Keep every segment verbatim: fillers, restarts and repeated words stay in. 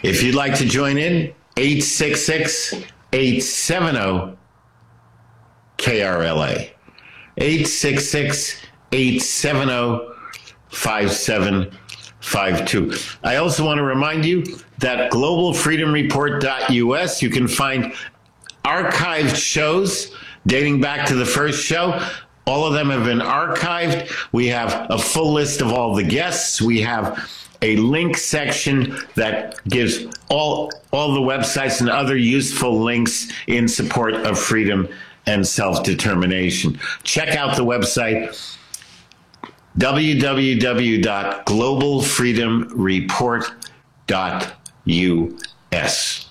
If you'd like to join in, eight six six, eight seven zero, K R L A. eight six six, eight seven zero, five seven five two. I also want to remind you that global freedom report dot U S, you can find archived shows dating back to the first show. All of them have been archived. We have a full list of all the guests. We have a link section that gives all all the websites and other useful links in support of freedom and self-determination. Check out the website w w w dot global freedom report dot U S.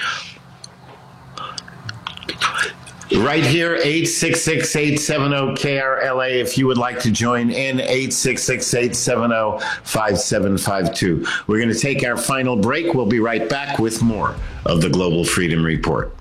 Right here, eight six six, eight seven zero, K R L A. If you would like to join in, eight six six, eight seven zero, five seven five two. We're going to take our final break. We'll be right back with more of the Global Freedom Report.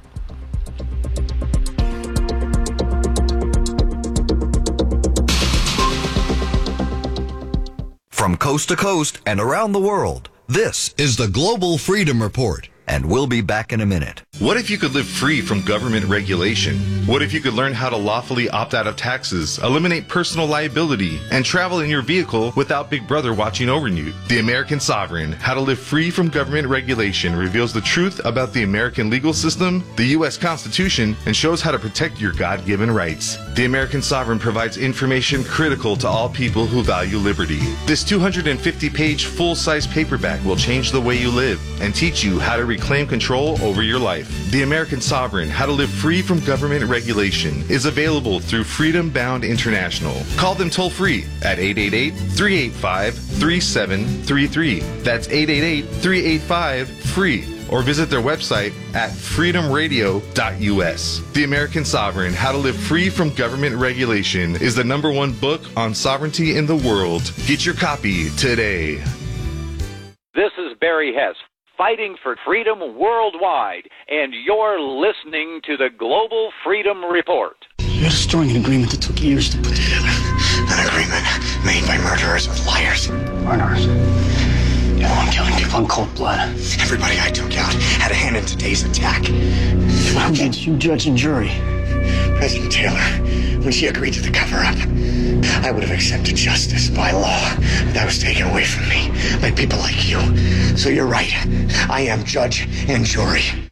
From coast to coast and around the world, this is the Global Freedom Report. And we'll be back in a minute. What if you could live free from government regulation? What if you could learn how to lawfully opt out of taxes, eliminate personal liability, and travel in your vehicle without Big Brother watching over you? The American Sovereign, How to Live Free from Government Regulation, reveals the truth about the American legal system, the U S Constitution, and shows how to protect your God-given rights. The American Sovereign provides information critical to all people who value liberty. This two hundred fifty page full-size paperback will change the way you live and teach you how to reclaim control over your life. The American Sovereign, How to Live Free from Government Regulation is available through Freedom Bound International. Call them toll-free at eight eight eight, three eight five, three seven three three. That's eight eight eight, three eight five, free. Or visit their website at freedom radio dot U S. The American Sovereign, How to Live Free from Government Regulation is the number one book on sovereignty in the world. Get your copy today. This is Barry Hess, fighting for freedom worldwide, and you're listening to the Global Freedom Report. You're destroying an agreement that took years to put together. An agreement made by murderers and liars. Murderers? You're the one killing people in cold blood. Everybody I took out had a hand in today's attack. Who against you, judge and jury? President Taylor, when she agreed to the cover-up, I would have accepted justice by law. But that was taken away from me by people like you. So you're right. I am judge and jury.